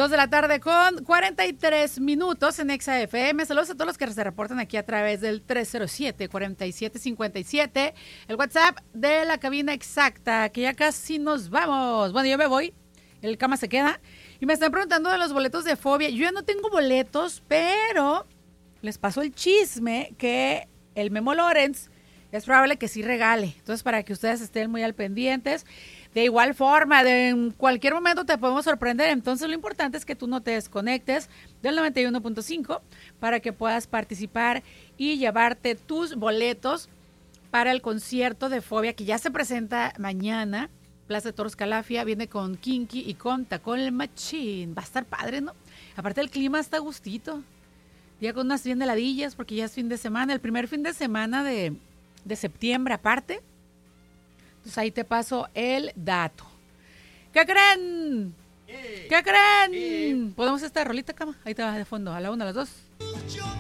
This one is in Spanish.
2 de la tarde con 43 minutos en Exa FM. Saludos a todos los que se reportan aquí a través del 307-4757, el WhatsApp de la cabina exacta, que ya casi nos vamos. Bueno, yo me voy, el cama se queda. Y me están preguntando de los boletos de Fobia. Yo ya no tengo boletos, pero les pasó el chisme que el Memo Lorenz es probable que sí regale. Entonces, para que ustedes estén muy al pendientes. De igual forma, en cualquier momento te podemos sorprender. Entonces, lo importante es que tú no te desconectes del 91.5 para que puedas participar y llevarte tus boletos para el concierto de Fobia que ya se presenta mañana. Plaza de Toros Calafia viene con Kinky y con Tacón Machín. Va a estar padre, ¿no? Aparte, el clima está a gustito. Ya con unas bien heladillas porque ya es fin de semana. El primer fin de semana de septiembre, aparte. Entonces ahí te paso el dato. ¿Qué creen? ¿Qué creen? ¿Podemos esta rolita, cama? Ahí te va de fondo, a la 1, a las 2.